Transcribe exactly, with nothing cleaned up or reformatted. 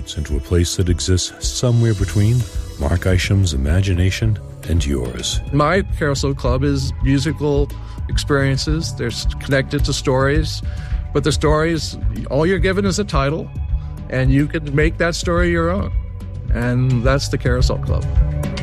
into a place that exists somewhere between Mark Isham's imagination and yours. My Carousel Club is musical experiences. They're connected to stories, but the stories, all you're given is a title, and you can make that story your own. And that's the Carousel Club.